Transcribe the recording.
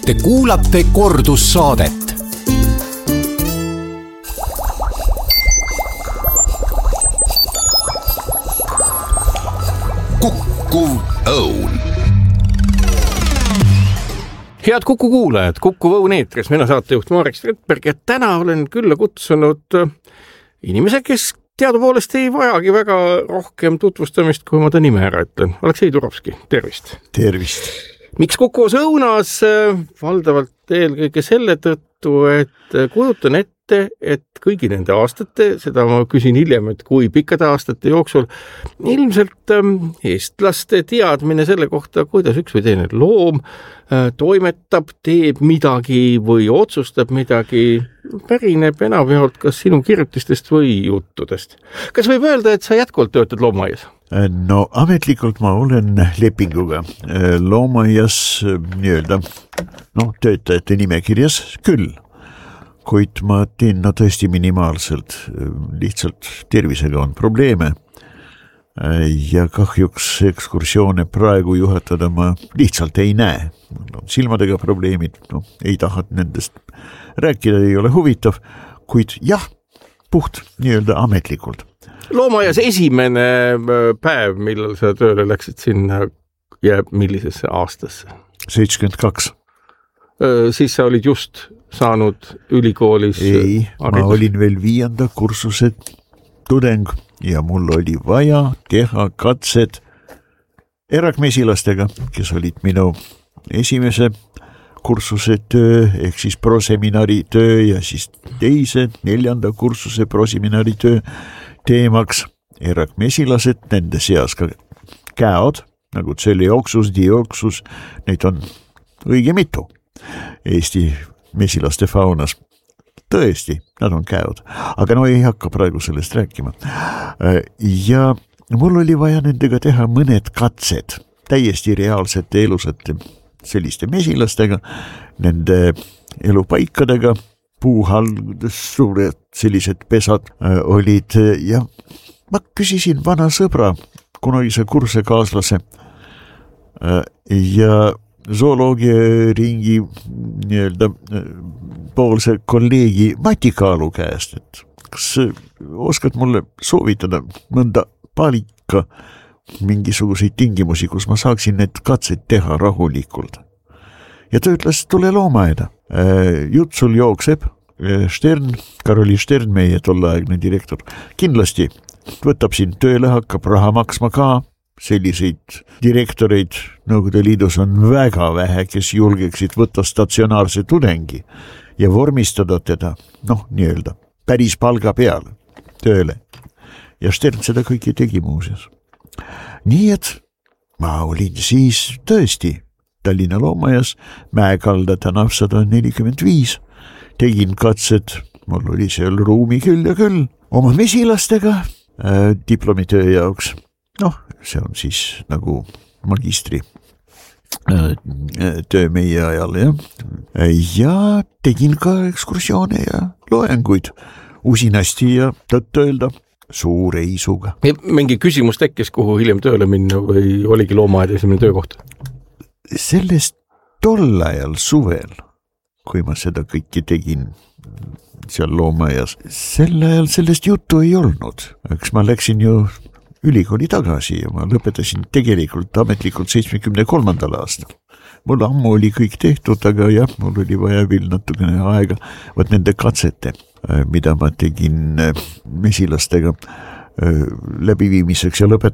Te kuulate kordussaadet. Kukkuv õun. Head Kuku kuulajad, Kukkuv õun eetris, mina saatejuht Marek Strandberg ja täna olen külla kutsunud inimese, kes teadupoolest ei vajagi väga rohkem tutvustamist, kui ma ta nime ära ütlen. Aleksei Turovski, tervist! Tervist! Miks Kukuvas õunas? Valdavalt eelkõige selle tõttu, et kujutan ette, et kõigi nende aastate, seda ma küsin hiljem, et kui pikkade aastate jooksul, ilmselt eestlaste teadmine selle kohta, kuidas üks või teine loom toimetab, teeb midagi või otsustab midagi, pärineb enamjaolt kas sinu kirjutistest või juttudest. Kas võib öelda, et sa jätkuvalt töötad loomaaias? No ametlikult ma olen lepinguga loomaaias nii-öelda töötajate nimekirjas küll, kuid ma teen tõesti minimaalselt, lihtsalt tervisega on probleeme ja kahjuks ekskursioone praegu juhatada ma lihtsalt ei näe. Mul on silmadega probleemid, ei taha nendest rääkida, ei ole huvitav, kuid jah, puht nii-öelda ametlikult. Loomaaias esimene päev, millal sa tööle läksid sinna ja millisesse aastasse? 72. Siis sa olid just saanud ülikoolis Ei, ma olin veel 5. kursuse tudeng ja mul oli vaja teha katsed erakmesilastega, kes olid minu esimese kursuse töö ehk siis proseminari töö ja siis teise 4. kursuse proseminari töö teemaks erakmesilased, nende seas ka käod, nagu Tselioxus, Dioxus, neid on õige mitu Eesti mesilaste faunas. Tõesti, nad on käod, aga ei hakka praegu sellest rääkima. Ja mul oli vaja nendega teha mõned katsed, täiesti reaalsete elusate selliste mesilastega, nende elupaikadega, puuhalgudes suured sellised pesad olid ja ma küsisin vana sõbra, kunagise kursekaaslase ja zooloogia ringi nii-öelda poolse kolleegi Mati Kaalu käest, et kas oskad mulle soovitada mõnda paika mingisuguseid tingimusi, kus ma saaksin need katsed teha rahulikult. Ja ta ütles, tule loomaaeda. Jutt sul jookseb, Karoli Stern, meie tolleaegne direktor, kindlasti võtab siin tööle, hakkab raha maksma ka. Selliseid direktoreid Nõukogude Liidus on väga vähe, kes julgeksid võtta statsionaarse tudengi ja vormistada teda, nii-öelda, päris palga peale tööle. Ja Stern seda kõiki tegi muuseas. Nii et ma olin siis tõesti Tallinna loomaaias, Mäekalda tänav 145, tegin katsed, mul oli seal ruumi küll ja küll, oma mesilastega diplomitöö jaoks. See on siis nagu magistri töö meie ajal, ja tegin ka ekskursioone ja loenguid usinasti ja tõtt öelda suure isuga. Mingi küsimus tekkis, kuhu hiljem tööle minna või oligi loomaaed esimene töökoht? Sellest tol ajal suvel, kui ma seda kõiki tegin seal loomaaias, sel ajal sellest juttu ei olnud. Eks ma läksin ju ülikooli tagasi ja ma lõpetasin tegelikult ametlikult 73. aastal. Mul ammu oli kõik tehtud, aga jah, mul oli vaja veel natukene aega võt nende katsete, mida ma tegin mesilastega läbiviimiseks ja